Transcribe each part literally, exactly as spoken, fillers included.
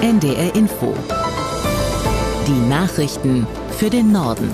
N D R Info. Die Nachrichten für den Norden.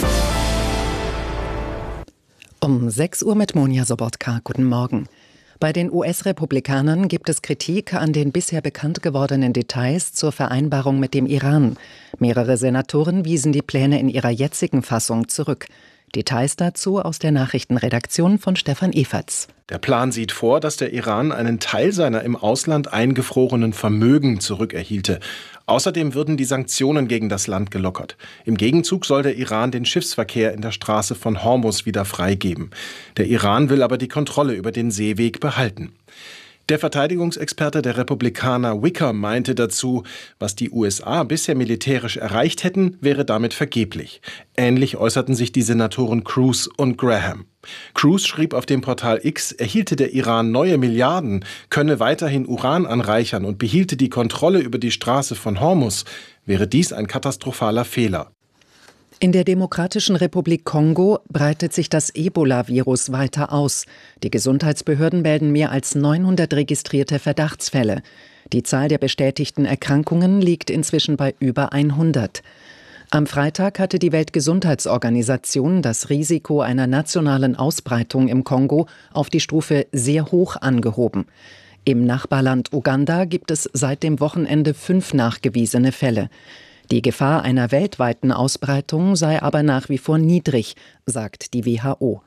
Um sechs Uhr mit Monja Sobotka. Guten Morgen. Bei den U S-Republikanern gibt es Kritik an den bisher bekannt gewordenen Details zur Vereinbarung mit dem Iran. Mehrere Senatoren wiesen die Pläne in ihrer jetzigen Fassung zurück. Details dazu aus der Nachrichtenredaktion von Stefan Eferts. Der Plan sieht vor, dass der Iran einen Teil seiner im Ausland eingefrorenen Vermögen zurückerhielte. Außerdem würden die Sanktionen gegen das Land gelockert. Im Gegenzug soll der Iran den Schiffsverkehr in der Straße von Hormuz wieder freigeben. Der Iran will aber die Kontrolle über den Seeweg behalten. Der Verteidigungsexperte der Republikaner Wicker meinte dazu, was die U S A bisher militärisch erreicht hätten, wäre damit vergeblich. Ähnlich äußerten sich die Senatoren Cruz und Graham. Cruz schrieb auf dem Portal X, erhielte der Iran neue Milliarden, könne weiterhin Uran anreichern und behielte die Kontrolle über die Straße von Hormuz, wäre dies ein katastrophaler Fehler. In der Demokratischen Republik Kongo breitet sich das Ebola-Virus weiter aus. Die Gesundheitsbehörden melden mehr als neunhundert registrierte Verdachtsfälle. Die Zahl der bestätigten Erkrankungen liegt inzwischen bei über hundert. Am Freitag hatte die Weltgesundheitsorganisation das Risiko einer nationalen Ausbreitung im Kongo auf die Stufe sehr hoch angehoben. Im Nachbarland Uganda gibt es seit dem Wochenende fünf nachgewiesene Fälle. Die Gefahr einer weltweiten Ausbreitung sei aber nach wie vor niedrig, sagt die W H O.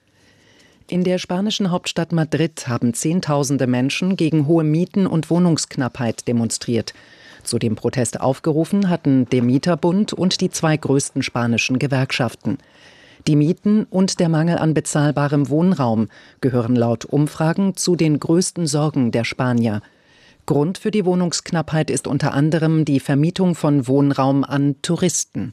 In der spanischen Hauptstadt Madrid haben Zehntausende Menschen gegen hohe Mieten und Wohnungsknappheit demonstriert. Zu dem Protest aufgerufen hatten der Mieterbund und die zwei größten spanischen Gewerkschaften. Die Mieten und der Mangel an bezahlbarem Wohnraum gehören laut Umfragen zu den größten Sorgen der Spanier. Grund für die Wohnungsknappheit ist unter anderem die Vermietung von Wohnraum an Touristen.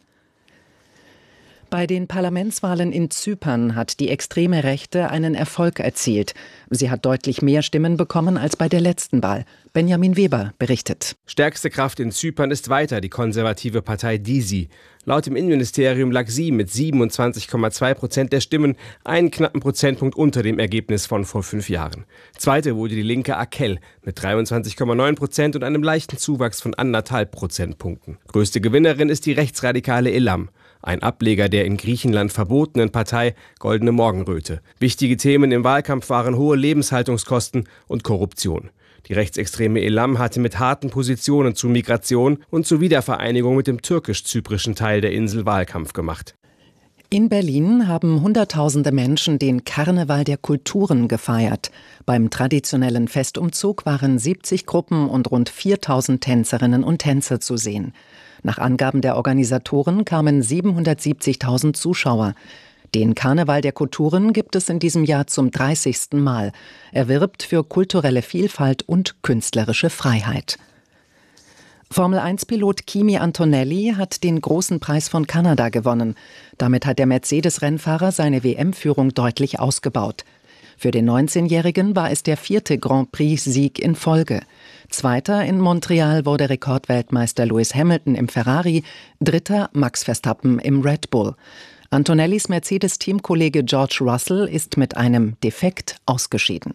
Bei den Parlamentswahlen in Zypern hat die extreme Rechte einen Erfolg erzielt. Sie hat deutlich mehr Stimmen bekommen als bei der letzten Wahl. Benjamin Weber berichtet. Stärkste Kraft in Zypern ist weiter die konservative Partei DİSİ. Laut dem Innenministerium lag sie mit siebenundzwanzig Komma zwei Prozent der Stimmen einen knappen Prozentpunkt unter dem Ergebnis von vor fünf Jahren. Zweite wurde die linke AKEL mit dreiundzwanzig Komma neun Prozent und einem leichten Zuwachs von anderthalb Prozentpunkten. Größte Gewinnerin ist die rechtsradikale Elam, ein Ableger der in Griechenland verbotenen Partei Goldene Morgenröte. Wichtige Themen im Wahlkampf waren hohe Lebenshaltungskosten und Korruption. Die rechtsextreme Elam hatte mit harten Positionen zu Migration und zur Wiedervereinigung mit dem türkisch-zyprischen Teil der Insel Wahlkampf gemacht. In Berlin haben Hunderttausende Menschen den Karneval der Kulturen gefeiert. Beim traditionellen Festumzug waren siebzig Gruppen und rund viertausend Tänzerinnen und Tänzer zu sehen. Nach Angaben der Organisatoren kamen siebenhundertsiebzigtausend Zuschauer. Den Karneval der Kulturen gibt es in diesem Jahr zum dreißigsten Mal. Er wirbt für kulturelle Vielfalt und künstlerische Freiheit. Formel eins Pilot Kimi Antonelli hat den großen Preis von Kanada gewonnen. Damit hat der Mercedes-Rennfahrer seine W M-Führung deutlich ausgebaut. Für den neunzehnjährigen war es der vierte Grand Prix-Sieg in Folge. Zweiter in Montreal wurde Rekordweltmeister Lewis Hamilton im Ferrari, dritter Max Verstappen im Red Bull. Antonellis Mercedes-Teamkollege George Russell ist mit einem Defekt ausgeschieden.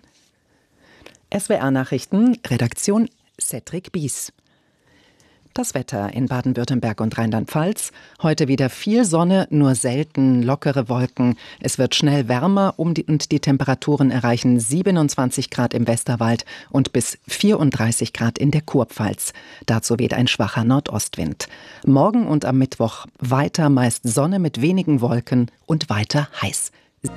S W R-Nachrichten, Redaktion Cedric Bies. Das Wetter in Baden-Württemberg und Rheinland-Pfalz. Heute wieder viel Sonne, nur selten lockere Wolken. Es wird schnell wärmer um die, und die Temperaturen erreichen siebenundzwanzig Grad im Westerwald und bis vierunddreißig Grad in der Kurpfalz. Dazu weht ein schwacher Nordostwind. Morgen und am Mittwoch weiter meist Sonne mit wenigen Wolken und weiter heiß.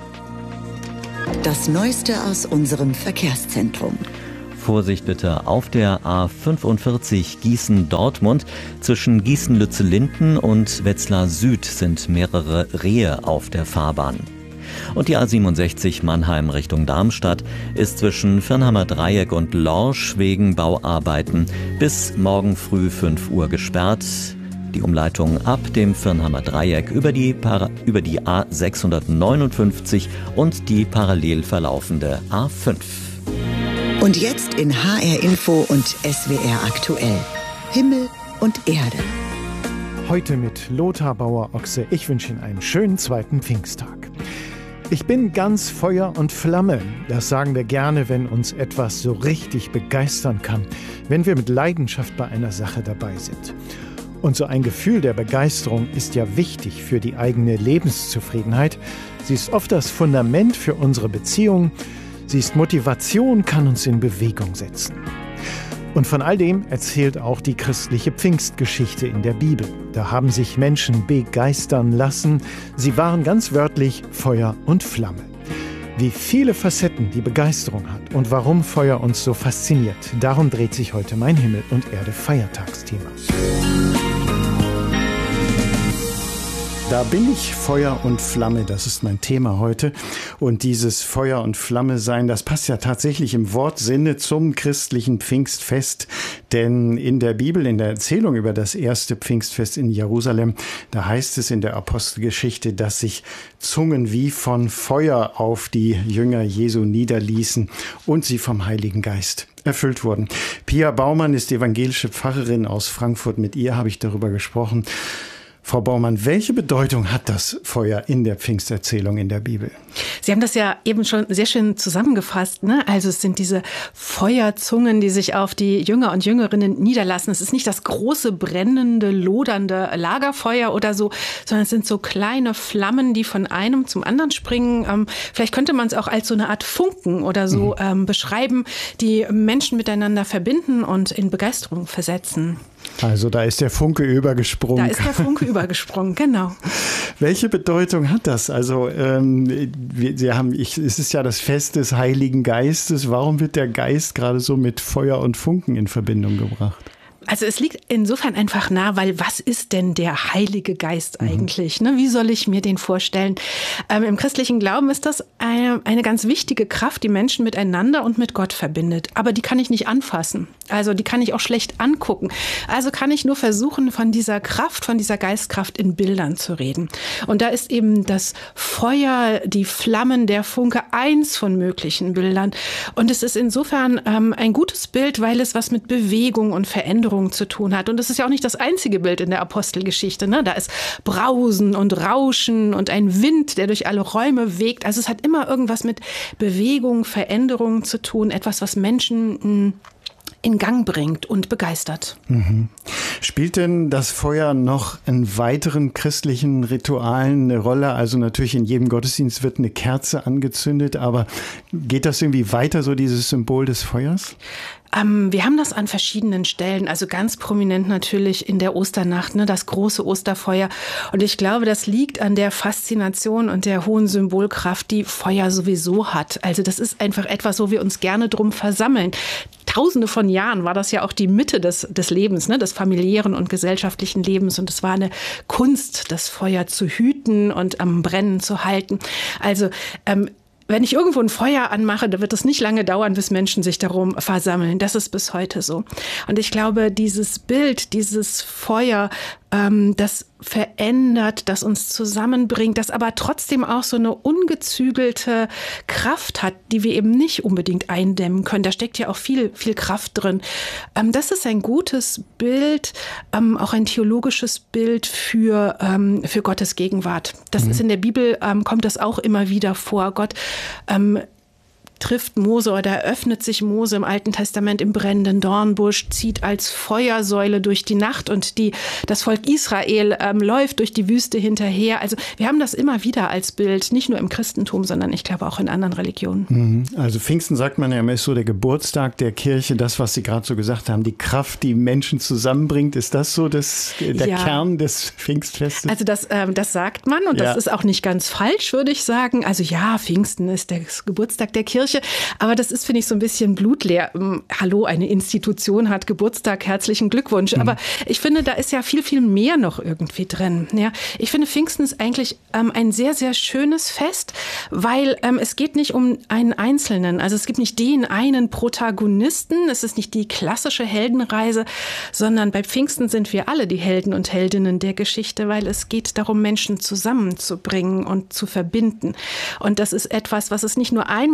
Das Neueste aus unserem Verkehrszentrum. Vorsicht bitte auf der A fünfundvierzig Gießen-Dortmund. Zwischen Gießen-Lützellinden und Wetzlar Süd sind mehrere Rehe auf der Fahrbahn. Und die A siebenundsechzig Mannheim Richtung Darmstadt ist zwischen Firnheimer Dreieck und Lorsch wegen Bauarbeiten bis morgen früh fünf Uhr gesperrt. Die Umleitung ab dem Firnheimer Dreieck über die, Para- über die A sechshundertneunundfünfzig und die parallel verlaufende A fünf. Und jetzt in H R Info und S W R aktuell. Himmel und Erde. Heute mit Lothar Bauer-Ochse. Ich wünsche Ihnen einen schönen zweiten Pfingsttag. Ich bin ganz Feuer und Flamme. Das sagen wir gerne, wenn uns etwas so richtig begeistern kann, wenn wir mit Leidenschaft bei einer Sache dabei sind. Und so ein Gefühl der Begeisterung ist ja wichtig für die eigene Lebenszufriedenheit. Sie ist oft das Fundament für unsere Beziehung. Sie ist Motivation, kann uns in Bewegung setzen. Und von all dem erzählt auch die christliche Pfingstgeschichte in der Bibel. Da haben sich Menschen begeistern lassen. Sie waren ganz wörtlich Feuer und Flamme. Wie viele Facetten die Begeisterung hat und warum Feuer uns so fasziniert, darum dreht sich heute mein Himmel und Erde Feiertagsthema. Da bin ich, Feuer und Flamme, das ist mein Thema heute. Und dieses Feuer und Flamme sein, das passt ja tatsächlich im Wortsinne zum christlichen Pfingstfest. Denn in der Bibel, in der Erzählung über das erste Pfingstfest in Jerusalem, da heißt es in der Apostelgeschichte, dass sich Zungen wie von Feuer auf die Jünger Jesu niederließen und sie vom Heiligen Geist erfüllt wurden. Pia Baumann ist evangelische Pfarrerin aus Frankfurt. Mit ihr habe ich darüber gesprochen. Frau Baumann, welche Bedeutung hat das Feuer in der Pfingsterzählung in der Bibel? Sie haben das ja eben schon sehr schön zusammengefasst, ne? Also es sind diese Feuerzungen, die sich auf die Jünger und Jüngerinnen niederlassen. Es ist nicht das große, brennende, lodernde Lagerfeuer oder so, sondern es sind so kleine Flammen, die von einem zum anderen springen. Ähm, vielleicht könnte man es auch als so eine Art Funken oder so mhm. ähm, beschreiben, die Menschen miteinander verbinden und in Begeisterung versetzen. Also da ist der Funke übergesprungen. Da ist der Funke übergesprungen, genau. Welche Bedeutung hat das? Also ähm, wir, Sie haben, ich, es ist ja das Fest des Heiligen Geistes. Warum wird der Geist gerade so mit Feuer und Funken in Verbindung gebracht? Also es liegt insofern einfach nah, weil was ist denn der Heilige Geist eigentlich? Mhm. Ne? Wie soll ich mir den vorstellen? Ähm, Im christlichen Glauben ist das eine, eine ganz wichtige Kraft, die Menschen miteinander und mit Gott verbindet. Aber die kann ich nicht anfassen. Also die kann ich auch schlecht angucken. Also kann ich nur versuchen, von dieser Kraft, von dieser Geistkraft in Bildern zu reden. Und da ist eben das Feuer, die Flammen, der Funke eins von möglichen Bildern. Und es ist insofern ähm, ein gutes Bild, weil es was mit Bewegung und Veränderung zu tun hat. Und das ist ja auch nicht das einzige Bild in der Apostelgeschichte. Ne? Da ist Brausen und Rauschen und ein Wind, der durch alle Räume weht. Also es hat immer irgendwas mit Bewegung, Veränderung zu tun. Etwas, was Menschen mh, in Gang bringt und begeistert. Mhm. Spielt denn das Feuer noch in weiteren christlichen Ritualen eine Rolle? Also natürlich in jedem Gottesdienst wird eine Kerze angezündet, aber geht das irgendwie weiter, so dieses Symbol des Feuers? Ähm, wir haben das an verschiedenen Stellen, also ganz prominent natürlich in der Osternacht, ne, das große Osterfeuer. Und ich glaube, das liegt an der Faszination und der hohen Symbolkraft, die Feuer sowieso hat. Also das ist einfach etwas, wo wir uns gerne drum versammeln. Tausende von Jahren war das ja auch die Mitte des, des Lebens, ne, des familiären und gesellschaftlichen Lebens. Und es war eine Kunst, das Feuer zu hüten und am Brennen zu halten. Also ähm, wenn ich irgendwo ein Feuer anmache, da wird es nicht lange dauern, bis Menschen sich darum versammeln. Das ist bis heute so. Und ich glaube, dieses Bild, dieses Feuer, ähm, das verändert, das uns zusammenbringt, das aber trotzdem auch so eine ungezügelte Kraft hat, die wir eben nicht unbedingt eindämmen können. Da steckt ja auch viel, viel Kraft drin. Ähm, das ist ein gutes Bild, ähm, auch ein theologisches Bild für, ähm, für Gottes Gegenwart. Das mhm. ist in der Bibel, ähm, kommt das auch immer wieder vor. Gott ähm, trifft Mose oder eröffnet sich Mose im Alten Testament im brennenden Dornbusch, zieht als Feuersäule durch die Nacht und die, das Volk Israel ähm, läuft durch die Wüste hinterher. Also wir haben das immer wieder als Bild, nicht nur im Christentum, sondern ich glaube auch in anderen Religionen. Also Pfingsten sagt man ja immer, ist so der Geburtstag der Kirche, das, was Sie gerade so gesagt haben, die Kraft, die Menschen zusammenbringt. Ist das so das, der ja. Kern des Pfingstfestes? Also das, ähm, das sagt man und ja. das ist auch nicht ganz falsch, würde ich sagen. Also ja, Pfingsten ist der Geburtstag der Kirche. Aber das ist, finde ich, so ein bisschen blutleer. Hallo, eine Institution hat Geburtstag, herzlichen Glückwunsch. Mhm. Aber ich finde, da ist ja viel, viel mehr noch irgendwie drin. Ja, ich finde, Pfingsten ist eigentlich ähm, ein sehr, sehr schönes Fest, weil ähm, es geht nicht um einen Einzelnen. Also es gibt nicht den einen Protagonisten. Es ist nicht die klassische Heldenreise, sondern bei Pfingsten sind wir alle die Helden und Heldinnen der Geschichte, weil es geht darum, Menschen zusammenzubringen und zu verbinden. Und das ist etwas, was es nicht nur einmal punktuell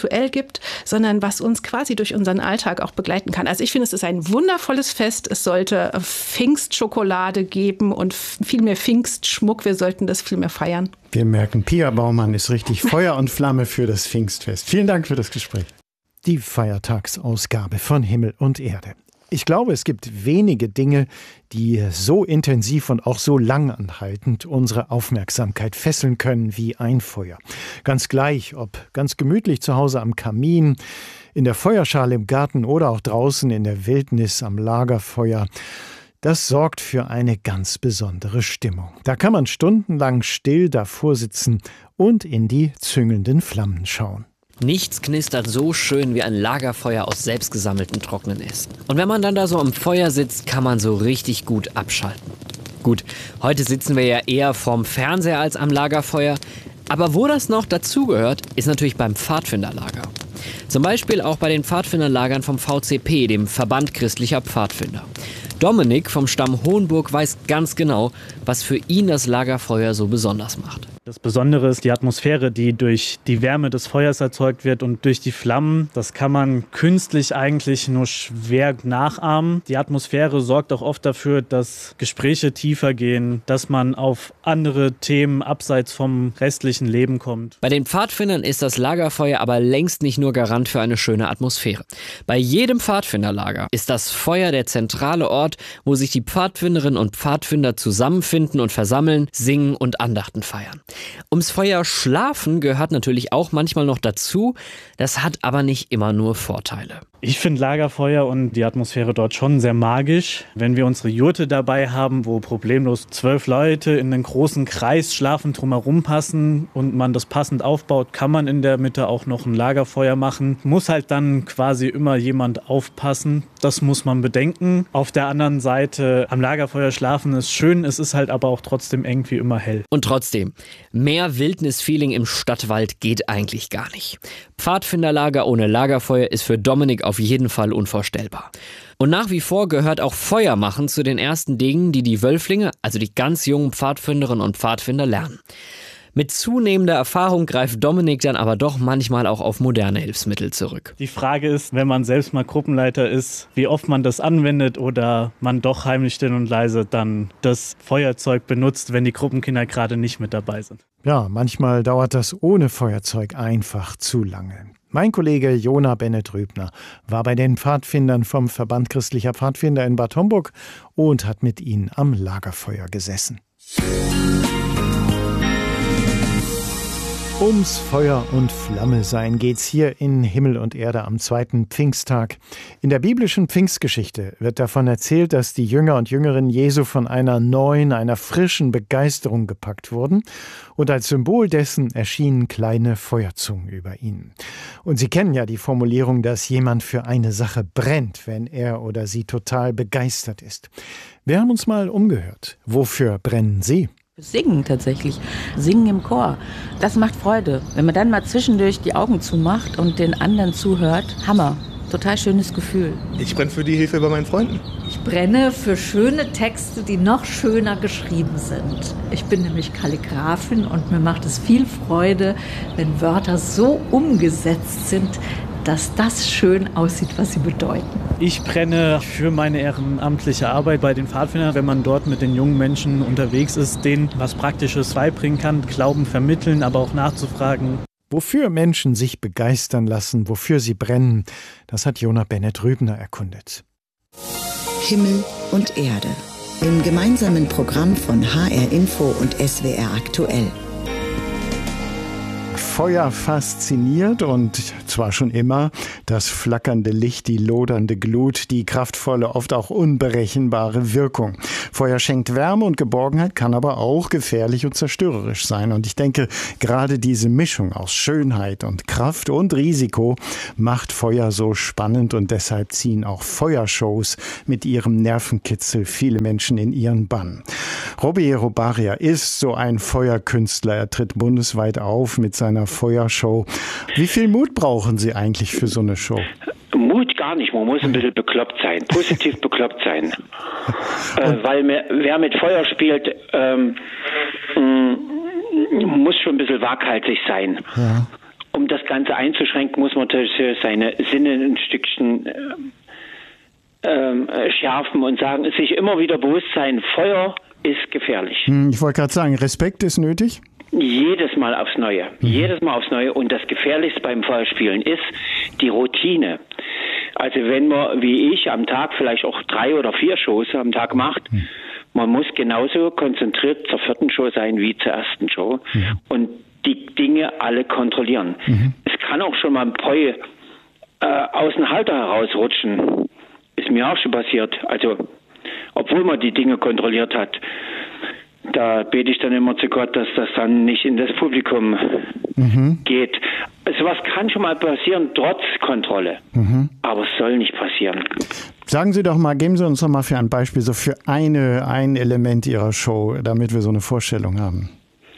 Rituell gibt, sondern was uns quasi durch unseren Alltag auch begleiten kann. Also ich finde, es ist ein wundervolles Fest. Es sollte Pfingstschokolade geben und viel mehr Pfingstschmuck. Wir sollten das viel mehr feiern. Wir merken, Pia Baumann ist richtig Feuer und Flamme für das Pfingstfest. Vielen Dank für das Gespräch. Die Feiertagsausgabe von Himmel und Erde. Ich glaube, es gibt wenige Dinge, die so intensiv und auch so langanhaltend unsere Aufmerksamkeit fesseln können wie ein Feuer. Ganz gleich, ob ganz gemütlich zu Hause am Kamin, in der Feuerschale im Garten oder auch draußen in der Wildnis am Lagerfeuer. Das sorgt für eine ganz besondere Stimmung. Da kann man stundenlang still davor sitzen und in die züngelnden Flammen schauen. Nichts knistert so schön wie ein Lagerfeuer aus selbstgesammelten trockenen Ästen. Und wenn man dann da so am Feuer sitzt, kann man so richtig gut abschalten. Gut, heute sitzen wir ja eher vorm Fernseher als am Lagerfeuer. Aber wo das noch dazugehört, ist natürlich beim Pfadfinderlager. Zum Beispiel auch bei den Pfadfinderlagern vom V C P, dem Verband Christlicher Pfadfinder. Dominik vom Stamm Hohenburg weiß ganz genau, was für ihn das Lagerfeuer so besonders macht. Das Besondere ist die Atmosphäre, die durch die Wärme des Feuers erzeugt wird und durch die Flammen. Das kann man künstlich eigentlich nur schwer nachahmen. Die Atmosphäre sorgt auch oft dafür, dass Gespräche tiefer gehen, dass man auf andere Themen abseits vom restlichen Leben kommt. Bei den Pfadfindern ist das Lagerfeuer aber längst nicht nur Garant für eine schöne Atmosphäre. Bei jedem Pfadfinderlager ist das Feuer der zentrale Ort, wo sich die Pfadfinderinnen und Pfadfinder zusammenfinden und versammeln, singen und Andachten feiern. Ums Feuer schlafen gehört natürlich auch manchmal noch dazu. Das hat aber nicht immer nur Vorteile. Ich finde Lagerfeuer und die Atmosphäre dort schon sehr magisch. Wenn wir unsere Jurte dabei haben, wo problemlos zwölf Leute in einen großen Kreis schlafen, drumherum passen und man das passend aufbaut, kann man in der Mitte auch noch ein Lagerfeuer machen. Muss halt dann quasi immer jemand aufpassen. Das muss man bedenken. Auf der anderen Seite, am Lagerfeuer schlafen ist schön, es ist halt aber auch trotzdem irgendwie immer hell. Und trotzdem, mehr Wildnisfeeling im Stadtwald geht eigentlich gar nicht. Pfadfinderlager ohne Lagerfeuer ist für Dominik auf jeden Fall unvorstellbar. Und nach wie vor gehört auch Feuermachen zu den ersten Dingen, die die Wölflinge, also die ganz jungen Pfadfinderinnen und Pfadfinder, lernen. Mit zunehmender Erfahrung greift Dominik dann aber doch manchmal auch auf moderne Hilfsmittel zurück. Die Frage ist, wenn man selbst mal Gruppenleiter ist, wie oft man das anwendet oder man doch heimlich still und leise dann das Feuerzeug benutzt, wenn die Gruppenkinder gerade nicht mit dabei sind. Ja, manchmal dauert das ohne Feuerzeug einfach zu lange. Mein Kollege Jona Bennett-Rübner war bei den Pfadfindern vom Verband Christlicher Pfadfinder in Bad Homburg und hat mit ihnen am Lagerfeuer gesessen. Ums Feuer und Flamme sein geht's hier in Himmel und Erde am zweiten Pfingsttag. In der biblischen Pfingstgeschichte wird davon erzählt, dass die Jünger und Jüngerinnen Jesu von einer neuen, einer frischen Begeisterung gepackt wurden und als Symbol dessen erschienen kleine Feuerzungen über ihnen. Und Sie kennen ja die Formulierung, dass jemand für eine Sache brennt, wenn er oder sie total begeistert ist. Wir haben uns mal umgehört. Wofür brennen Sie? Singen tatsächlich, singen im Chor, das macht Freude. Wenn man dann mal zwischendurch die Augen zumacht und den anderen zuhört, Hammer, total schönes Gefühl. Ich brenne für die Hilfe bei meinen Freunden. Ich brenne für schöne Texte, die noch schöner geschrieben sind. Ich bin nämlich Kalligraphin und mir macht es viel Freude, wenn Wörter so umgesetzt sind, dass das schön aussieht, was sie bedeuten. Ich brenne für meine ehrenamtliche Arbeit bei den Pfadfindern, wenn man dort mit den jungen Menschen unterwegs ist, denen was Praktisches beibringen kann, Glauben vermitteln, aber auch nachzufragen. Wofür Menschen sich begeistern lassen, wofür sie brennen, das hat Jona Bennett-Rübner erkundet. Himmel und Erde. Im gemeinsamen Programm von H R Info und S W R aktuell. Feuer fasziniert und zwar schon immer. Das flackernde Licht, die lodernde Glut, die kraftvolle, oft auch unberechenbare Wirkung. Feuer schenkt Wärme und Geborgenheit, kann aber auch gefährlich und zerstörerisch sein. Und ich denke, gerade diese Mischung aus Schönheit und Kraft und Risiko macht Feuer so spannend und deshalb ziehen auch Feuershows mit ihrem Nervenkitzel viele Menschen in ihren Bann. Robbie Robaria ist so ein Feuerkünstler. Er tritt bundesweit auf mit seiner Feuershow. Wie viel Mut brauchen Sie eigentlich für so eine Show? Mut gar nicht, man muss ein bisschen bekloppt sein, positiv bekloppt sein. äh, weil mir, wer mit Feuer spielt, ähm, mh, muss schon ein bisschen waghalsig sein. Ja. um das Ganze einzuschränken, muss man natürlich seine Sinne ein Stückchen ähm, schärfen und sagen, sich immer wieder bewusst sein, Feuer ist gefährlich. Ich wollte gerade sagen, Respekt ist nötig? Jedes Mal aufs Neue. Mhm. Jedes Mal aufs Neue. Und das Gefährlichste beim Feuerspielen ist die Routine. Also wenn man, wie ich, am Tag vielleicht auch drei oder vier Shows am Tag macht, mhm. man muss genauso konzentriert zur vierten Show sein wie zur ersten Show mhm. und die Dinge alle kontrollieren. Mhm. Es kann auch schon mal ein Poi äh, aus dem Halter herausrutschen. Ist mir auch schon passiert. Also, obwohl man die Dinge kontrolliert hat. Da bete ich dann immer zu Gott, dass das dann nicht in das Publikum mhm. geht. Also was kann schon mal passieren, trotz Kontrolle. Mhm. Aber es soll nicht passieren. Sagen Sie doch mal, geben Sie uns doch mal für ein Beispiel, so für eine, ein Element Ihrer Show, damit wir so eine Vorstellung haben.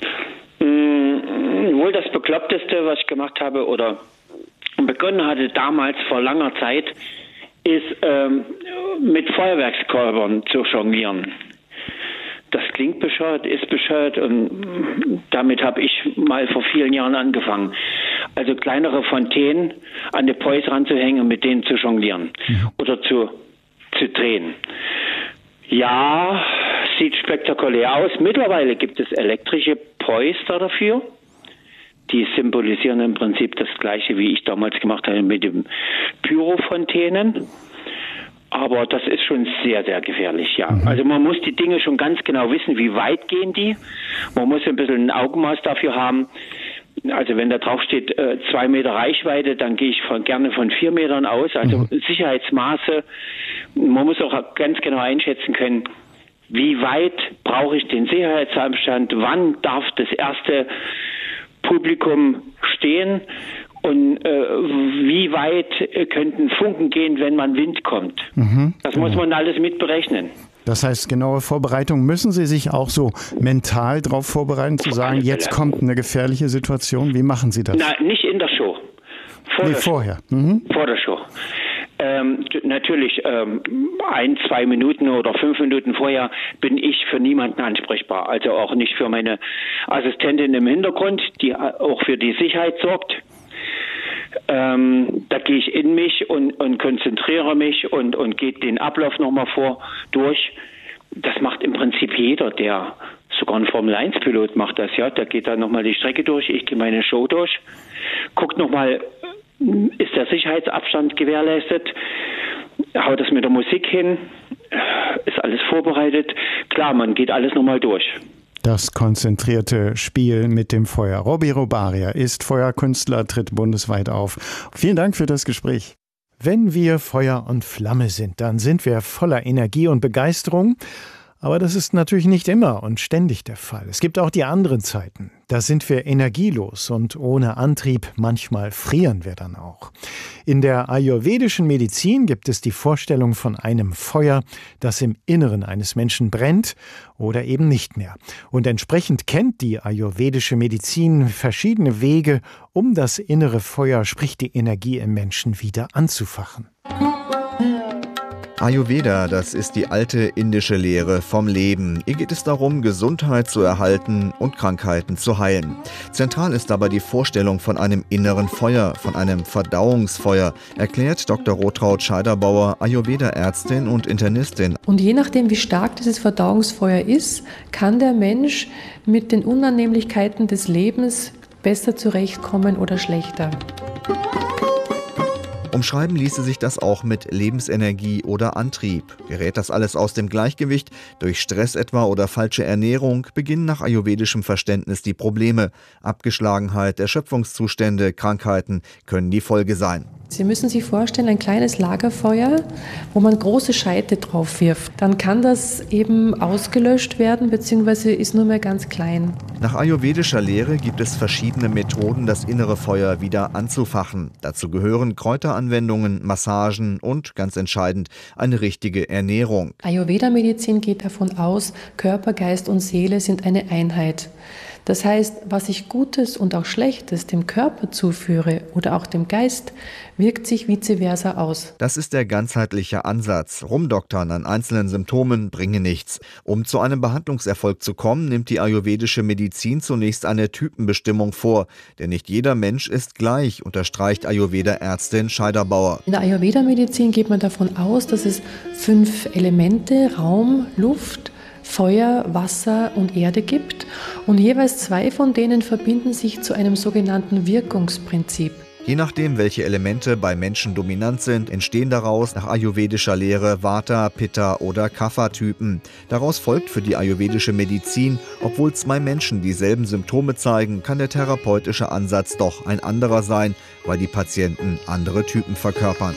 Mhm, wohl das Bekloppteste, was ich gemacht habe oder begonnen hatte damals vor langer Zeit, ist ähm, mit Feuerwerkskörpern zu jonglieren. Das klingt bescheuert, ist bescheuert und damit habe ich mal vor vielen Jahren angefangen. Also kleinere Fontänen an die Pois ranzuhängen und mit denen zu jonglieren mhm. oder zu, zu drehen. Ja, sieht spektakulär aus. Mittlerweile gibt es elektrische Pois dafür. Die symbolisieren im Prinzip das Gleiche, wie ich damals gemacht habe mit den Pyrofontänen. Aber das ist schon sehr, sehr gefährlich, ja. Mhm. Also man muss die Dinge schon ganz genau wissen, wie weit gehen die. Man muss ein bisschen ein Augenmaß dafür haben. Also wenn da drauf steht, äh, zwei Meter Reichweite, dann gehe ich von, gerne von vier Metern aus. Also mhm. Sicherheitsmaße. Man muss auch ganz genau einschätzen können, wie weit brauche ich den Sicherheitsabstand, wann darf das erste Publikum stehen und äh, wie weit äh, könnten Funken gehen, wenn man Wind kommt. Mhm, das genau. muss man alles mit berechnen. Das heißt, genaue Vorbereitung. Müssen Sie sich auch so mental darauf vorbereiten, zu sagen, jetzt kommt eine gefährliche Situation? Wie machen Sie das? Na, nicht in der Show. Vor nee, der vorher. Show. Mhm. Vor der Show. Ähm, natürlich, ähm, ein, zwei Minuten oder fünf Minuten vorher bin ich für niemanden ansprechbar. Also auch nicht für meine Assistentin im Hintergrund, die auch für die Sicherheit sorgt. Ähm, da gehe ich in mich und, und konzentriere mich und, und gehe den Ablauf nochmal vor durch. Das macht im Prinzip jeder, der sogar ein Formel eins Pilot macht das, ja. Der geht dann nochmal die Strecke durch, ich gehe meine Show durch, guckt nochmal, ist der Sicherheitsabstand gewährleistet, haut das mit der Musik hin, ist alles vorbereitet. Klar, man geht alles nochmal durch. Das konzentrierte Spiel mit dem Feuer. Robbie Robaria ist Feuerkünstler, tritt bundesweit auf. Vielen Dank für das Gespräch. Wenn wir Feuer und Flamme sind, dann sind wir voller Energie und Begeisterung. Aber das ist natürlich nicht immer und ständig der Fall. Es gibt auch die anderen Zeiten. Da sind wir energielos und ohne Antrieb. Manchmal frieren wir dann auch. In der ayurvedischen Medizin gibt es die Vorstellung von einem Feuer, das im Inneren eines Menschen brennt oder eben nicht mehr. Und entsprechend kennt die ayurvedische Medizin verschiedene Wege, um das innere Feuer, sprich die Energie im Menschen, wieder anzufachen. Ayurveda, das ist die alte indische Lehre vom Leben. Hier geht es darum, Gesundheit zu erhalten und Krankheiten zu heilen. Zentral ist dabei die Vorstellung von einem inneren Feuer, von einem Verdauungsfeuer, erklärt Doktor Rotraud Scheiderbauer, Ayurveda-Ärztin und Internistin. Und je nachdem, wie stark dieses Verdauungsfeuer ist, kann der Mensch mit den Unannehmlichkeiten des Lebens besser zurechtkommen oder schlechter. Umschreiben ließe sich das auch mit Lebensenergie oder Antrieb. Gerät das alles aus dem Gleichgewicht, durch Stress etwa oder falsche Ernährung, beginnen nach ayurvedischem Verständnis die Probleme. Abgeschlagenheit, Erschöpfungszustände, Krankheiten können die Folge sein. Sie müssen sich vorstellen, ein kleines Lagerfeuer, wo man große Scheite drauf wirft. Dann kann das eben ausgelöscht werden, beziehungsweise ist nur mehr ganz klein. Nach ayurvedischer Lehre gibt es verschiedene Methoden, das innere Feuer wieder anzufachen. Dazu gehören Kräuteranwendungen, Massagen und, ganz entscheidend, eine richtige Ernährung. Ayurveda-Medizin geht davon aus, Körper, Geist und Seele sind eine Einheit. Das heißt, was ich Gutes und auch Schlechtes dem Körper zuführe oder auch dem Geist, wirkt sich vice versa aus. Das ist der ganzheitliche Ansatz. Rumdoktern an einzelnen Symptomen bringe nichts. Um zu einem Behandlungserfolg zu kommen, nimmt die ayurvedische Medizin zunächst eine Typenbestimmung vor. Denn nicht jeder Mensch ist gleich, unterstreicht Ayurveda-Ärztin Scheiderbauer. In der Ayurveda-Medizin geht man davon aus, dass es fünf Elemente, Raum, Luft, Feuer, Wasser und Erde gibt. Und jeweils zwei von denen verbinden sich zu einem sogenannten Wirkungsprinzip. Je nachdem, welche Elemente bei Menschen dominant sind, entstehen daraus nach ayurvedischer Lehre Vata, Pitta oder Kapha-Typen. Daraus folgt für die ayurvedische Medizin, obwohl zwei Menschen dieselben Symptome zeigen, kann der therapeutische Ansatz doch ein anderer sein, weil die Patienten andere Typen verkörpern.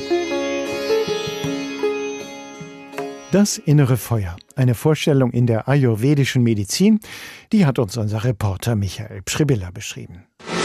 Das innere Feuer, eine Vorstellung in der ayurvedischen Medizin, die hat uns unser Reporter Michael Pschribilla beschrieben.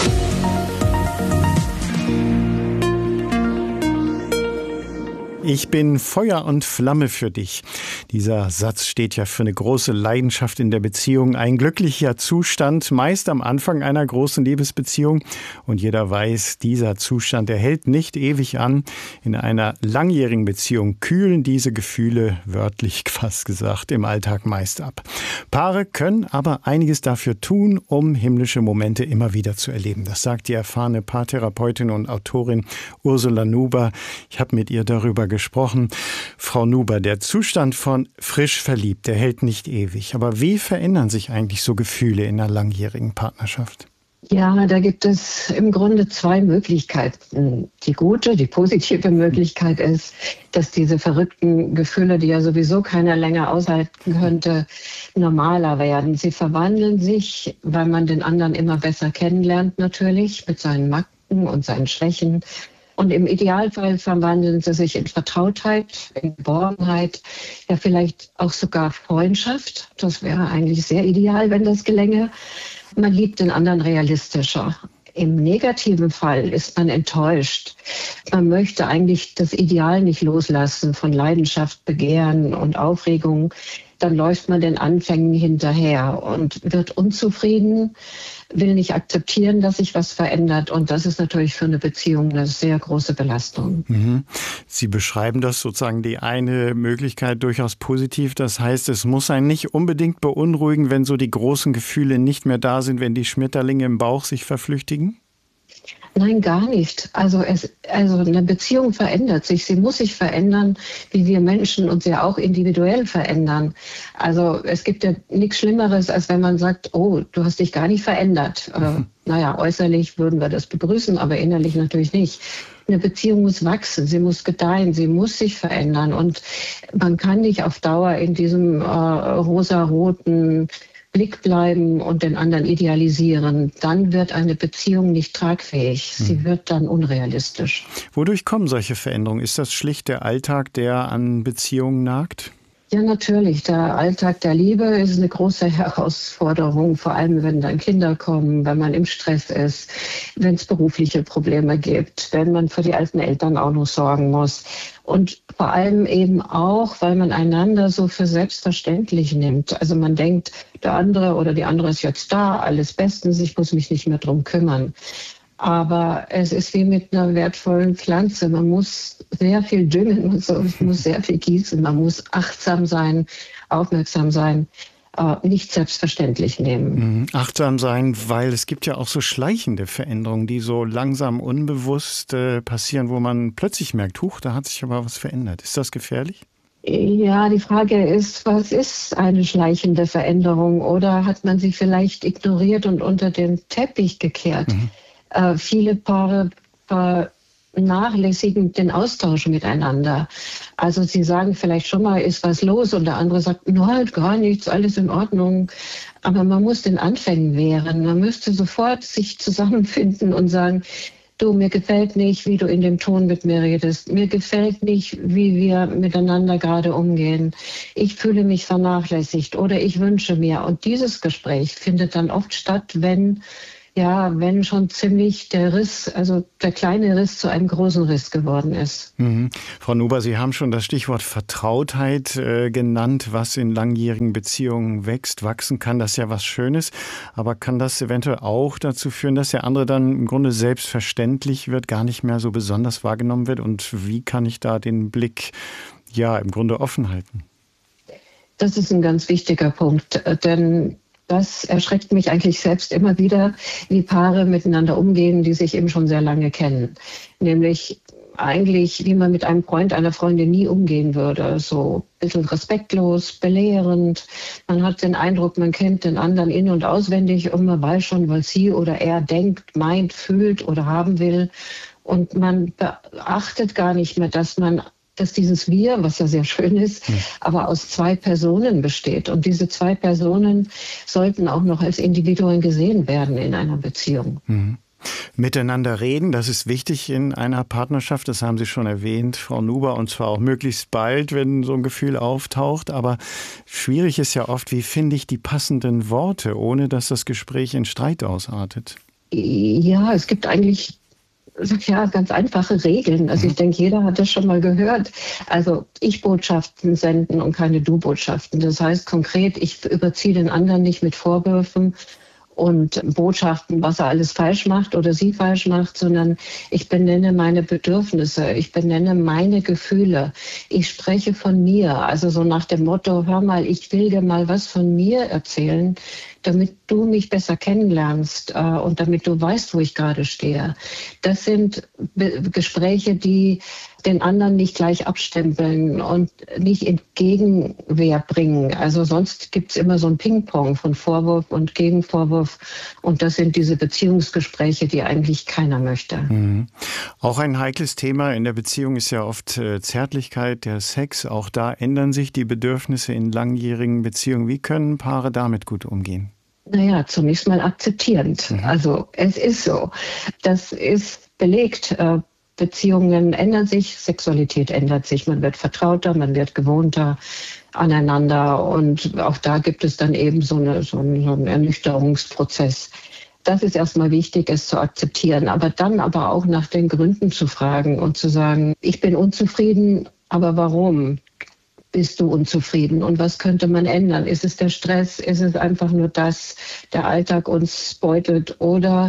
Ich bin Feuer und Flamme für dich. Dieser Satz steht ja für eine große Leidenschaft in der Beziehung. Ein glücklicher Zustand, meist am Anfang einer großen Liebesbeziehung. Und jeder weiß, dieser Zustand, der hält nicht ewig an. In einer langjährigen Beziehung kühlen diese Gefühle, wörtlich fast gesagt, im Alltag meist ab. Paare können aber einiges dafür tun, um himmlische Momente immer wieder zu erleben. Das sagt die erfahrene Paartherapeutin und Autorin Ursula Nuber. Ich habe mit ihr darüber gesprochen. gesprochen. Frau Nuber, der Zustand von frisch verliebt, der hält nicht ewig. Aber wie verändern sich eigentlich so Gefühle in einer langjährigen Partnerschaft? Ja, da gibt es im Grunde zwei Möglichkeiten. Die gute, die positive Möglichkeit ist, dass diese verrückten Gefühle, die ja sowieso keiner länger aushalten könnte, normaler werden. Sie verwandeln sich, weil man den anderen immer besser kennenlernt natürlich, mit seinen Macken und seinen Schwächen. Und im Idealfall verwandeln sie sich in Vertrautheit, in Geborgenheit, ja vielleicht auch sogar Freundschaft. Das wäre eigentlich sehr ideal, wenn das gelänge. Man liebt den anderen realistischer. Im negativen Fall ist man enttäuscht. Man möchte eigentlich das Ideal nicht loslassen von Leidenschaft, Begehren und Aufregung. Dann läuft man den Anfängen hinterher und wird unzufrieden, will nicht akzeptieren, dass sich was verändert. Und das ist natürlich für eine Beziehung eine sehr große Belastung. Mhm. Sie beschreiben das sozusagen die eine Möglichkeit durchaus positiv. Das heißt, es muss einen nicht unbedingt beunruhigen, wenn so die großen Gefühle nicht mehr da sind, wenn die Schmetterlinge im Bauch sich verflüchtigen? Nein, gar nicht. Also, es, also eine Beziehung verändert sich. Sie muss sich verändern, wie wir Menschen uns ja auch individuell verändern. Also es gibt ja nichts Schlimmeres, als wenn man sagt, oh, du hast dich gar nicht verändert. Mhm. Äh, naja, äußerlich würden wir das begrüßen, aber innerlich natürlich nicht. Eine Beziehung muss wachsen, sie muss gedeihen, sie muss sich verändern. Und man kann nicht auf Dauer in diesem äh, rosaroten Blick bleiben und den anderen idealisieren, dann wird eine Beziehung nicht tragfähig. Sie wird dann unrealistisch. Wodurch kommen solche Veränderungen? Ist das schlicht der Alltag, der an Beziehungen nagt? Ja, natürlich. Der Alltag der Liebe ist eine große Herausforderung, vor allem wenn dann Kinder kommen, wenn man im Stress ist, wenn es berufliche Probleme gibt, wenn man für die alten Eltern auch noch sorgen muss. Und vor allem eben auch, weil man einander so für selbstverständlich nimmt. Also man denkt, der andere oder die andere ist jetzt da, alles bestens, ich muss mich nicht mehr drum kümmern. Aber es ist wie mit einer wertvollen Pflanze. Man muss sehr viel düngen, man muss sehr viel gießen, man muss achtsam sein, aufmerksam sein, äh, nicht selbstverständlich nehmen. Mhm. Achtsam sein, weil es gibt ja auch so schleichende Veränderungen, die so langsam unbewusst äh, passieren, wo man plötzlich merkt, huch, da hat sich aber was verändert. Ist das gefährlich? Ja, die Frage ist, was ist eine schleichende Veränderung? Oder hat man sie vielleicht ignoriert und unter den Teppich gekehrt? Mhm. Äh, viele Paare vernachlässigen den Austausch miteinander. Also sie sagen vielleicht schon mal, ist was los? Und der andere sagt, nein, gar nichts, alles in Ordnung. Aber man muss den Anfängen wehren. Man müsste sofort sich zusammenfinden und sagen, du, mir gefällt nicht, wie du in dem Ton mit mir redest. Mir gefällt nicht, wie wir miteinander gerade umgehen. Ich fühle mich vernachlässigt oder ich wünsche mir. Und dieses Gespräch findet dann oft statt, wenn ja, wenn schon ziemlich der Riss, also der kleine Riss zu einem großen Riss geworden ist. Mhm. Frau Nuber, Sie haben schon das Stichwort Vertrautheit äh, genannt, was in langjährigen Beziehungen wächst. Wachsen kann, das ist ja was Schönes, aber kann das eventuell auch dazu führen, dass der andere dann im Grunde selbstverständlich wird, gar nicht mehr so besonders wahrgenommen wird? Und wie kann ich da den Blick ja im Grunde offen halten? Das ist ein ganz wichtiger Punkt, denn das erschreckt mich eigentlich selbst immer wieder, wie Paare miteinander umgehen, die sich eben schon sehr lange kennen. Nämlich eigentlich, wie man mit einem Freund, einer Freundin nie umgehen würde. So ein bisschen respektlos, belehrend. Man hat den Eindruck, man kennt den anderen in- und auswendig und man weiß schon, was sie oder er denkt, meint, fühlt oder haben will. Und man beachtet gar nicht mehr, dass man dass dieses Wir, was ja sehr schön ist, mhm. aber aus zwei Personen besteht. Und diese zwei Personen sollten auch noch als Individuen gesehen werden in einer Beziehung. Mhm. Miteinander reden, das ist wichtig in einer Partnerschaft, das haben Sie schon erwähnt, Frau Nuber, und zwar auch möglichst bald, wenn so ein Gefühl auftaucht. Aber schwierig ist ja oft, wie finde ich die passenden Worte, ohne dass das Gespräch in Streit ausartet? Ja, es gibt eigentlich ja, ganz einfache Regeln. Also ich denke, jeder hat das schon mal gehört. Also Ich-Botschaften senden und keine Du-Botschaften. Das heißt konkret, ich überziehe den anderen nicht mit Vorwürfen und Botschaften, was er alles falsch macht oder sie falsch macht, sondern ich benenne meine Bedürfnisse, ich benenne meine Gefühle. Ich spreche von mir, also so nach dem Motto, hör mal, ich will dir mal was von mir erzählen, damit du mich besser kennenlernst äh, und damit du weißt, wo ich gerade stehe. Das sind Be- Gespräche, die den anderen nicht gleich abstempeln und nicht in Gegenwehr bringen. Also sonst gibt's immer so ein Ping-Pong von Vorwurf und Gegenvorwurf. Und das sind diese Beziehungsgespräche, die eigentlich keiner möchte. Mhm. Auch ein heikles Thema in der Beziehung ist ja oft äh, Zärtlichkeit, der Sex. Auch da ändern sich die Bedürfnisse in langjährigen Beziehungen. Wie können Paare damit gut umgehen? Naja, zunächst mal akzeptierend. Mhm. Also es ist so. Das ist belegt. Äh, Beziehungen ändern sich, Sexualität ändert sich. Man wird vertrauter, man wird gewohnter aneinander. Und auch da gibt es dann eben so, eine, so, einen, so einen Ernüchterungsprozess. Das ist erstmal wichtig, es zu akzeptieren. Aber dann aber auch nach den Gründen zu fragen und zu sagen, ich bin unzufrieden, aber warum? Bist du unzufrieden und was könnte man ändern? Ist es der Stress? Ist es einfach nur das, der Alltag uns beutelt? Oder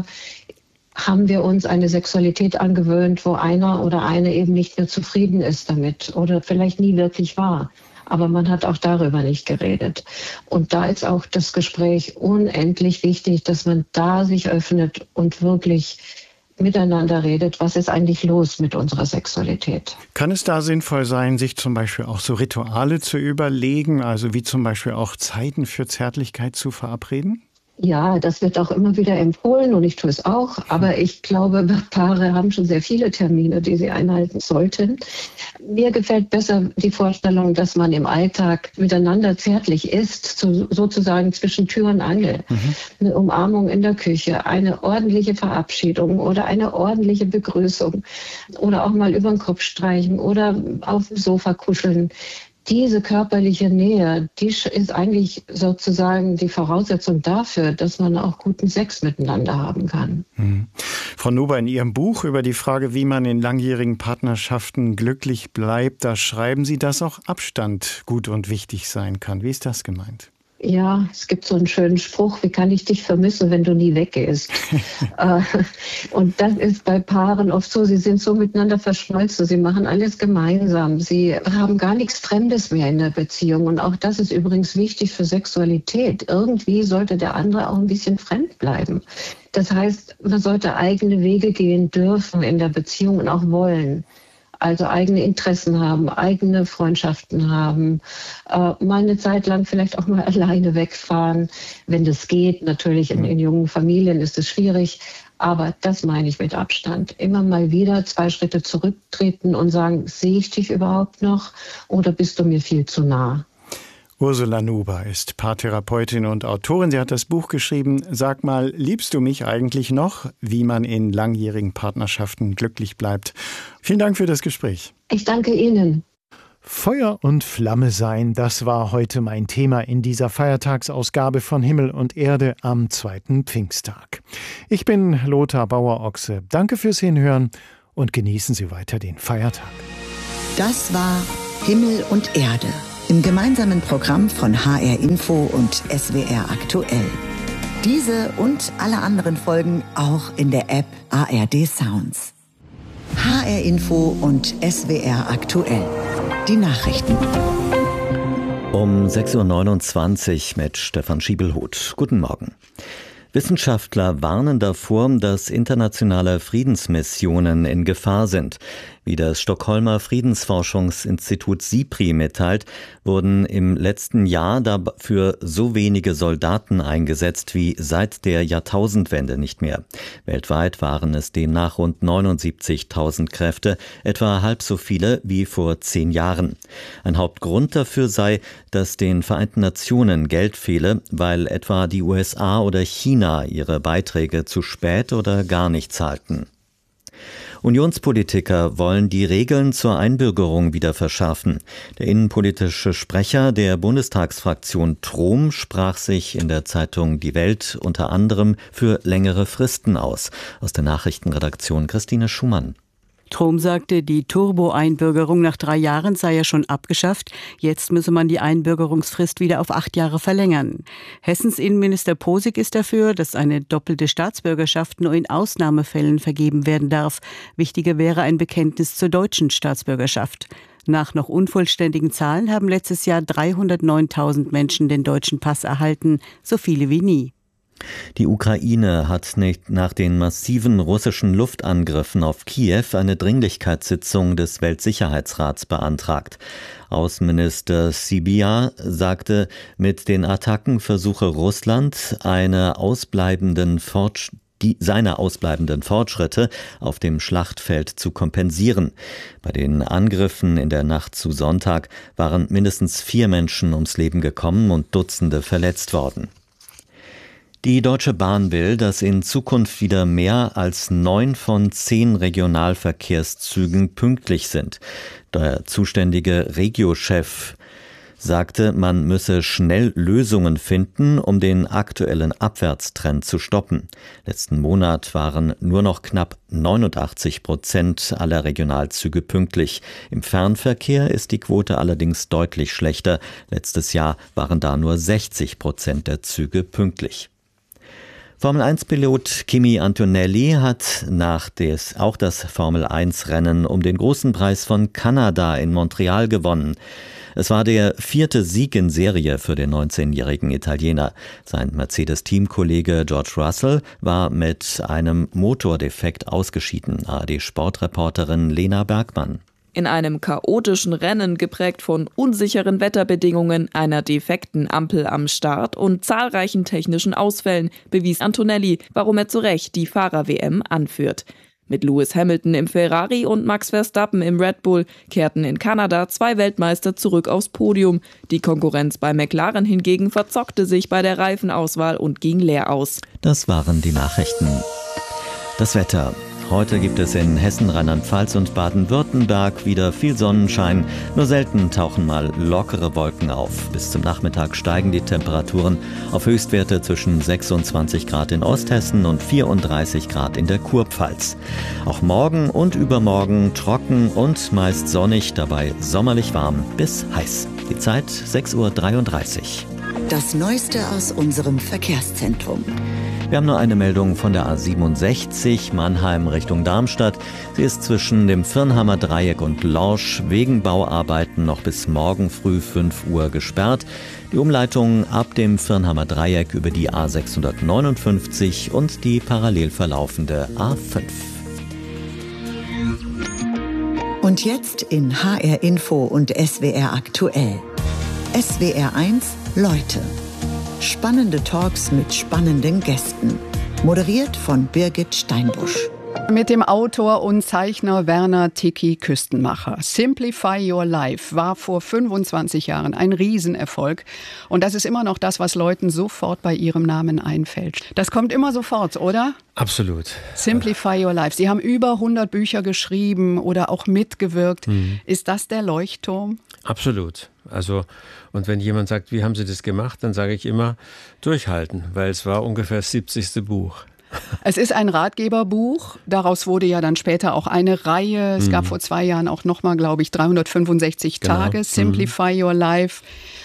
haben wir uns eine Sexualität angewöhnt, wo einer oder eine eben nicht mehr zufrieden ist damit oder vielleicht nie wirklich war? Aber man hat auch darüber nicht geredet. Und da ist auch das Gespräch unendlich wichtig, dass man da sich öffnet und wirklich miteinander redet, was ist eigentlich los mit unserer Sexualität. Kann es da sinnvoll sein, sich zum Beispiel auch so Rituale zu überlegen, also wie zum Beispiel auch Zeiten für Zärtlichkeit zu verabreden? Ja, das wird auch immer wieder empfohlen und ich tue es auch. Aber ich glaube, Paare haben schon sehr viele Termine, die sie einhalten sollten. Mir gefällt besser die Vorstellung, dass man im Alltag miteinander zärtlich ist, so, sozusagen zwischen Tür und Angel. Mhm. Eine Umarmung in der Küche, eine ordentliche Verabschiedung oder eine ordentliche Begrüßung oder auch mal über den Kopf streichen oder auf dem Sofa kuscheln. Diese körperliche Nähe, die ist eigentlich sozusagen die Voraussetzung dafür, dass man auch guten Sex miteinander haben kann. Hm. Frau Nuber, in Ihrem Buch über die Frage, wie man in langjährigen Partnerschaften glücklich bleibt, da schreiben Sie, dass auch Abstand gut und wichtig sein kann. Wie ist das gemeint? Ja, es gibt so einen schönen Spruch, wie kann ich dich vermissen, wenn du nie weggehst? Und das ist bei Paaren oft so, sie sind so miteinander verschmolzen, sie machen alles gemeinsam, sie haben gar nichts Fremdes mehr in der Beziehung. Und auch das ist übrigens wichtig für Sexualität. Irgendwie sollte der andere auch ein bisschen fremd bleiben. Das heißt, man sollte eigene Wege gehen dürfen in der Beziehung und auch wollen. Also eigene Interessen haben, eigene Freundschaften haben, äh, mal eine Zeit lang vielleicht auch mal alleine wegfahren, wenn das geht. Natürlich in, in jungen Familien ist es schwierig, aber das meine ich mit Abstand. Immer mal wieder zwei Schritte zurücktreten und sagen, sehe ich dich überhaupt noch oder bist du mir viel zu nah? Ursula Nuber ist Paartherapeutin und Autorin. Sie hat das Buch geschrieben, Sag mal, liebst du mich eigentlich noch? Wie man in langjährigen Partnerschaften glücklich bleibt. Vielen Dank für das Gespräch. Ich danke Ihnen. Feuer und Flamme sein, das war heute mein Thema in dieser Feiertagsausgabe von Himmel und Erde am zweiten Pfingsttag. Ich bin Lothar Bauer-Ochse. Danke fürs Hinhören und genießen Sie weiter den Feiertag. Das war Himmel und Erde im gemeinsamen Programm von H R Info und S W R Aktuell. Diese und alle anderen Folgen auch in der App A R D Sounds. H R Info und S W R Aktuell. Die Nachrichten. Um sechs Uhr neunundzwanzig mit Stefan Schiebelhuth. Guten Morgen. Wissenschaftler warnen davor, dass internationale Friedensmissionen in Gefahr sind. Wie das Stockholmer Friedensforschungsinstitut SIPRI mitteilt, wurden im letzten Jahr dafür so wenige Soldaten eingesetzt wie seit der Jahrtausendwende nicht mehr. Weltweit waren es demnach rund neunundsiebzigtausend Kräfte, etwa halb so viele wie vor zehn Jahren. Ein Hauptgrund dafür sei, dass den Vereinten Nationen Geld fehle, weil etwa die U S A oder China ihre Beiträge zu spät oder gar nicht zahlten. Unionspolitiker wollen die Regeln zur Einbürgerung wieder verschärfen. Der innenpolitische Sprecher der Bundestagsfraktion Trom sprach sich in der Zeitung Die Welt unter anderem für längere Fristen aus. Aus der Nachrichtenredaktion Christine Schumann. Trom sagte, die Turbo-Einbürgerung nach drei Jahren sei ja schon abgeschafft. Jetzt müsse man die Einbürgerungsfrist wieder auf acht Jahre verlängern. Hessens Innenminister Posig ist dafür, dass eine doppelte Staatsbürgerschaft nur in Ausnahmefällen vergeben werden darf. Wichtiger wäre ein Bekenntnis zur deutschen Staatsbürgerschaft. Nach noch unvollständigen Zahlen haben letztes Jahr dreihundertneuntausend Menschen den deutschen Pass erhalten, so viele wie nie. Die Ukraine hat nicht nach den massiven russischen Luftangriffen auf Kiew eine Dringlichkeitssitzung des Weltsicherheitsrats beantragt. Außenminister Sybiha sagte, mit den Attacken versuche Russland eine ausbleibenden Fortsch- die seine ausbleibenden Fortschritte auf dem Schlachtfeld zu kompensieren. Bei den Angriffen in der Nacht zu Sonntag waren mindestens vier Menschen ums Leben gekommen und Dutzende verletzt worden. Die Deutsche Bahn will, dass in Zukunft wieder mehr als neun von zehn Regionalverkehrszügen pünktlich sind. Der zuständige Regio-Chef sagte, man müsse schnell Lösungen finden, um den aktuellen Abwärtstrend zu stoppen. Letzten Monat waren nur noch knapp neunundachtzig Prozent aller Regionalzüge pünktlich. Im Fernverkehr ist die Quote allerdings deutlich schlechter. Letztes Jahr waren da nur sechzig Prozent der Züge pünktlich. Formel eins Pilot Kimi Antonelli hat nach des, auch das Formel eins Rennen um den großen Preis von Kanada in Montreal gewonnen. Es war der vierte Sieg in Serie für den neunzehnjährigen Italiener. Sein Mercedes-Teamkollege George Russell war mit einem Motordefekt ausgeschieden. A R D-Sportreporterin Lena Bergmann. In einem chaotischen Rennen, geprägt von unsicheren Wetterbedingungen, einer defekten Ampel am Start und zahlreichen technischen Ausfällen, bewies Antonelli, warum er zu Recht die Fahrer-W M anführt. Mit Lewis Hamilton im Ferrari und Max Verstappen im Red Bull kehrten in Kanada zwei Weltmeister zurück aufs Podium. Die Konkurrenz bei McLaren hingegen verzockte sich bei der Reifenauswahl und ging leer aus. Das waren die Nachrichten. Das Wetter. Heute gibt es in Hessen, Rheinland-Pfalz und Baden-Württemberg wieder viel Sonnenschein. Nur selten tauchen mal lockere Wolken auf. Bis zum Nachmittag steigen die Temperaturen auf Höchstwerte zwischen sechsundzwanzig Grad in Osthessen und vierunddreißig Grad in der Kurpfalz. Auch morgen und übermorgen trocken und meist sonnig, dabei sommerlich warm bis heiß. Die Zeit sechs Uhr dreiunddreißig. Das Neueste aus unserem Verkehrszentrum. Wir haben nur eine Meldung von der A siebenundsechzig Mannheim Richtung Darmstadt. Sie ist zwischen dem Firnhammer Dreieck und Lorsch wegen Bauarbeiten noch bis morgen früh fünf Uhr gesperrt. Die Umleitung ab dem Firnhammer Dreieck über die A sechshundertneunundfünfzig und die parallel verlaufende A fünf. Und jetzt in H R Info und S W R Aktuell. S W R eins Leute. Spannende Talks mit spannenden Gästen. Moderiert von Birgit Steinbusch. Mit dem Autor und Zeichner Werner Tiki Küstenmacher. Simplify Your Life war vor fünfundzwanzig Jahren ein Riesenerfolg. Und das ist immer noch das, was Leuten sofort bei ihrem Namen einfällt. Das kommt immer sofort, oder? Absolut. Simplify Your Life. Sie haben über hundert Bücher geschrieben oder auch mitgewirkt. Mhm. Ist das der Leuchtturm? Absolut. Also, und wenn jemand sagt, wie haben Sie das gemacht, dann sage ich immer, durchhalten, weil es war ungefähr das siebzigste Buch. Es ist ein Ratgeberbuch. Daraus wurde ja dann später auch eine Reihe. Es mhm. gab vor zwei Jahren auch nochmal, glaube ich, dreihundertfünfundsechzig genau. Tage, Simplify mhm. Your Life.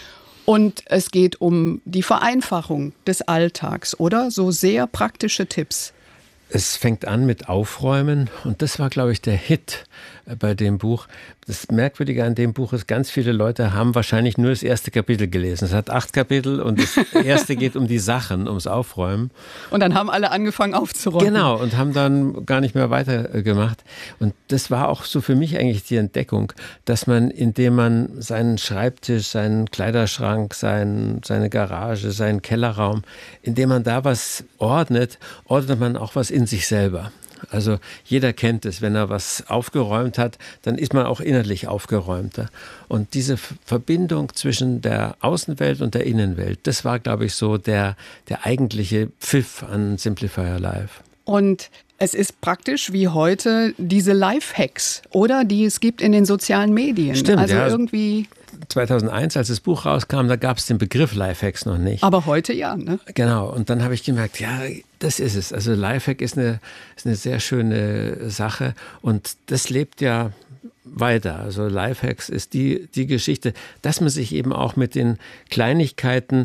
Und es geht um die Vereinfachung des Alltags, oder? So sehr praktische Tipps. Es fängt an mit Aufräumen und das war, glaube ich, der Hit bei dem Buch. Das Merkwürdige an dem Buch ist, ganz viele Leute haben wahrscheinlich nur das erste Kapitel gelesen. Es hat acht Kapitel und das erste geht um die Sachen, ums Aufräumen. Und dann haben alle angefangen aufzuräumen. Genau, und haben dann gar nicht mehr weitergemacht. Und das war auch so für mich eigentlich die Entdeckung, dass man, indem man seinen Schreibtisch, seinen Kleiderschrank, sein, seine Garage, seinen Kellerraum, indem man da was ordnet, ordnet man auch was in sich selber. Also jeder kennt es, wenn er was aufgeräumt hat, dann ist man auch innerlich aufgeräumter. Und diese Verbindung zwischen der Außenwelt und der Innenwelt, das war, glaube ich, so der, der eigentliche Pfiff an Simplify Your Life. Und es ist praktisch wie heute diese Lifehacks, oder? Die es gibt in den sozialen Medien. Stimmt, also ja. irgendwie zweitauseneins, als das Buch rauskam, da gab es den Begriff Lifehacks noch nicht. Aber heute ja, ne? Genau, und dann habe ich gemerkt, ja, das ist es. Also Lifehack ist eine, ist eine sehr schöne Sache und das lebt ja weiter. Also Lifehacks ist die, die Geschichte, dass man sich eben auch mit den Kleinigkeiten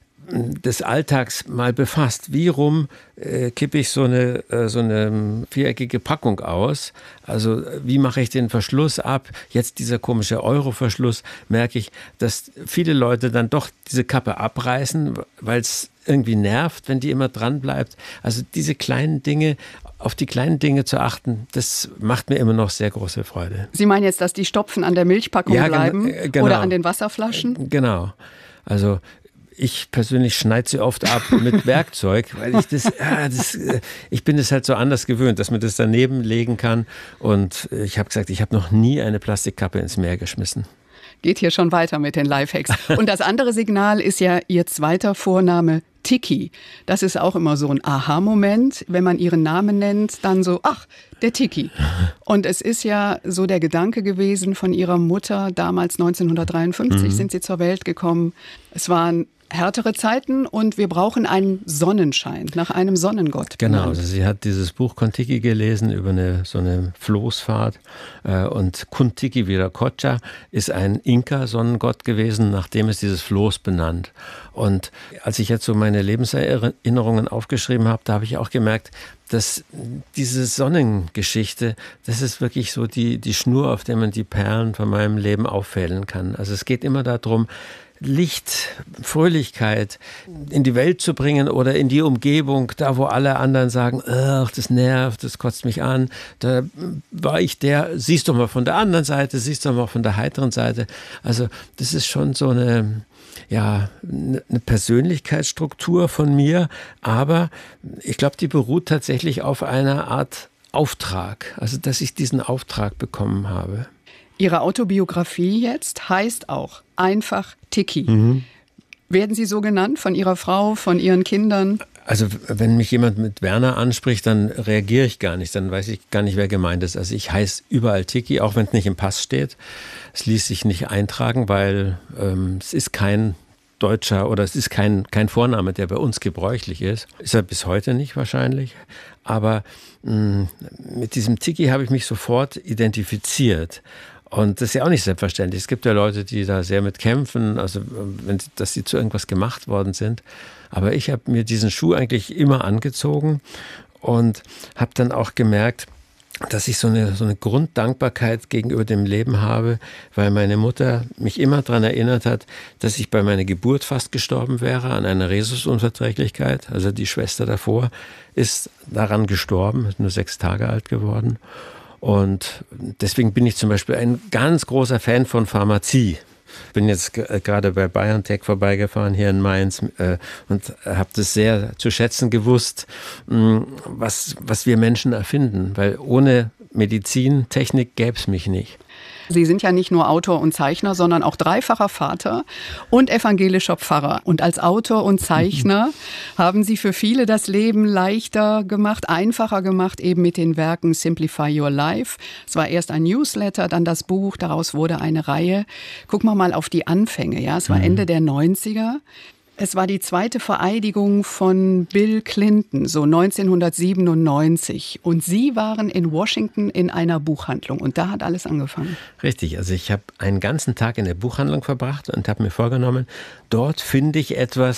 des Alltags mal befasst. Wie rum äh, kippe ich so eine, äh, so eine viereckige Packung aus? Also wie mache ich den Verschluss ab? Jetzt dieser komische Euro-Verschluss, merke ich, dass viele Leute dann doch diese Kappe abreißen, weil es irgendwie nervt, wenn die immer dran bleibt. Also diese kleinen Dinge, auf die kleinen Dinge zu achten, das macht mir immer noch sehr große Freude. Sie meinen jetzt, dass die Stopfen an der Milchpackung ja, bleiben gen- genau. oder an den Wasserflaschen? Genau. Also ich persönlich schneide sie oft ab mit Werkzeug, weil ich das, ja, das, ich bin es halt so anders gewöhnt, dass man das daneben legen kann. Und ich habe gesagt, ich habe noch nie eine Plastikkappe ins Meer geschmissen. Geht hier schon weiter mit den Lifehacks. Und das andere Signal ist ja Ihr zweiter Vorname Tiki. Das ist auch immer so ein Aha-Moment, wenn man Ihren Namen nennt, dann so, ach, der Tiki. Und es ist ja so der Gedanke gewesen von Ihrer Mutter, damals neunzehnhundertdreiundfünfzig mhm. sind Sie zur Welt gekommen. Es waren härtere Zeiten und wir brauchen einen Sonnenschein, nach einem Sonnengott. Genau, also sie hat dieses Buch Kon-Tiki gelesen über eine, so eine Floßfahrt und Kon-Tiki Viracocha ist ein Inka-Sonnengott gewesen, nachdem ist dieses Floß benannt. Und als ich jetzt so meine Lebenserinnerungen aufgeschrieben habe, da habe ich auch gemerkt, dass diese Sonnengeschichte, das ist wirklich so die, die Schnur, auf der man die Perlen von meinem Leben auffädeln kann. Also es geht immer darum, Licht, Fröhlichkeit in die Welt zu bringen oder in die Umgebung, da wo alle anderen sagen, ach, das nervt, das kotzt mich an. Da war ich der, siehst du mal von der anderen Seite, siehst du mal von der heiteren Seite. Also das ist schon so eine, ja, eine Persönlichkeitsstruktur von mir, aber ich glaube, die beruht tatsächlich auf einer Art Auftrag, also dass ich diesen Auftrag bekommen habe. Ihre Autobiografie jetzt heißt auch einfach Tiki. Mhm. Werden Sie so genannt von Ihrer Frau, von Ihren Kindern? Also wenn mich jemand mit Werner anspricht, dann reagiere ich gar nicht, dann weiß ich gar nicht, wer gemeint ist. Also ich heiße überall Tiki, auch wenn es nicht im Pass steht. Es ließ sich nicht eintragen, weil ähm, es ist kein deutscher oder es ist kein, kein Vorname, der bei uns gebräuchlich ist. Ist er bis heute nicht wahrscheinlich. Aber mh, mit diesem Tiki habe ich mich sofort identifiziert. Und das ist ja auch nicht selbstverständlich. Es gibt ja Leute, die da sehr mit kämpfen, also wenn, dass sie zu irgendwas gemacht worden sind. Aber ich habe mir diesen Schuh eigentlich immer angezogen und habe dann auch gemerkt, dass ich so eine, so eine Grunddankbarkeit gegenüber dem Leben habe, weil meine Mutter mich immer daran erinnert hat, dass ich bei meiner Geburt fast gestorben wäre an einer Rhesusunverträglichkeit. Also die Schwester davor ist daran gestorben, ist nur sechs Tage alt geworden. Und deswegen bin ich zum Beispiel ein ganz großer Fan von Pharmazie. Ich bin jetzt g- gerade bei BioNTech vorbeigefahren hier in Mainz äh, und habe das sehr zu schätzen gewusst, mh, was, was wir Menschen erfinden, weil ohne Medizin, Technik gäbe es mich nicht. Sie sind ja nicht nur Autor und Zeichner, sondern auch dreifacher Vater und evangelischer Pfarrer. Und als Autor und Zeichner haben Sie für viele das Leben leichter gemacht, einfacher gemacht, eben mit den Werken Simplify Your Life. Es war erst ein Newsletter, dann das Buch, daraus wurde eine Reihe. Gucken wir mal auf die Anfänge. Ja, es war Ende der neunziger. Es war die zweite Vereidigung von Bill Clinton, so neunzehnhundertsiebenundneunzig. Und Sie waren in Washington in einer Buchhandlung und da hat alles angefangen. Richtig, also ich habe einen ganzen Tag in der Buchhandlung verbracht und habe mir vorgenommen, dort finde ich etwas,